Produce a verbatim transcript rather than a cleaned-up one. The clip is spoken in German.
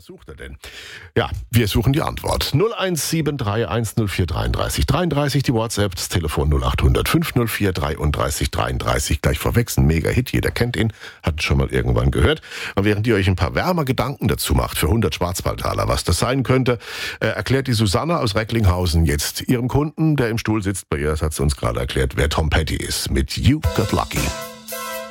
Was sucht er denn? Ja, wir suchen die Antwort. null eins sieben drei eins null vier drei drei drei drei, die WhatsApp, das Telefon null acht hundert fünf null vier drei drei drei drei. Gleich vorweg, ein Mega-Hit, jeder kennt ihn, hat schon mal irgendwann gehört. Und während ihr euch ein paar wärmer Gedanken dazu macht, für hundert Schwarzwaldtaler, was das sein könnte, äh, erklärt die Susanne aus Recklinghausen jetzt ihrem Kunden, der im Stuhl sitzt bei ihr, das hat sie uns gerade erklärt, wer Tom Petty ist, mit You Got Lucky.